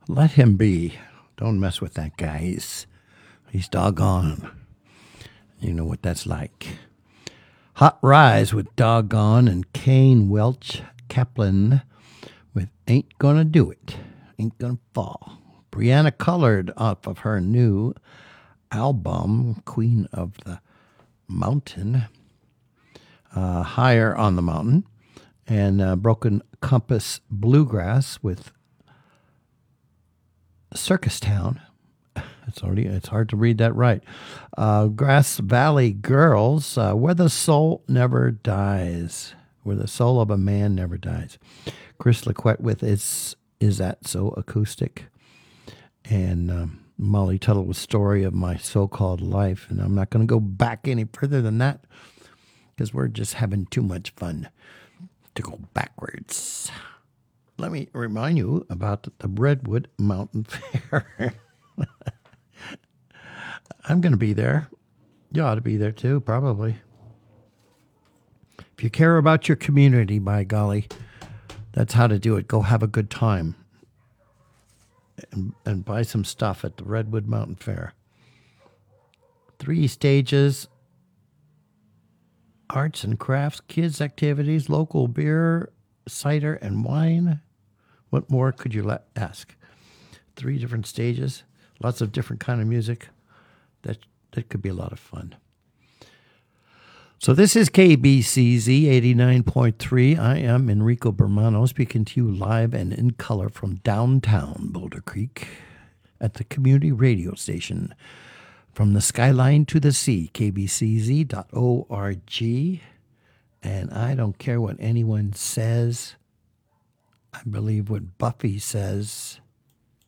Let him be. Don't mess with that guy. He's doggone. You know what that's like. Hot Rise with Doggone and Kane Welch Kaplan with Ain't Gonna Do It. Ain't Gonna Fall. Brianna Colored off of her new album, Queen of the Mountain. Higher on the Mountain. And Broken Compass Bluegrass with Circus Town. It's hard to read that right. Grass Valley Girls, Where the Soul Never Dies. Where the Soul of a Man Never Dies. Chris Laquette with Is That So Acoustic? And Molly Tuttle with Story of My So-Called Life. And I'm not going to go back any further than that because we're just having too much fun to go backwards. Let me remind you about the Redwood Mountain Fair. I'm going to be there. You ought to be there too, probably. If you care about your community, by golly, that's how to do it. Go have a good time and buy some stuff at the Redwood Mountain Fair. 3 stages, arts and crafts, kids activities, local beer, cider, and wine. What more could you ask? 3 different stages, lots of different kind of music. That could be a lot of fun. So this is KBCZ 89.3. I am Enrico Bermano speaking to you live and in color from downtown Boulder Creek at the community radio station. From the skyline to the sea, kbcz.org. And I don't care what anyone says. I believe what Buffy says.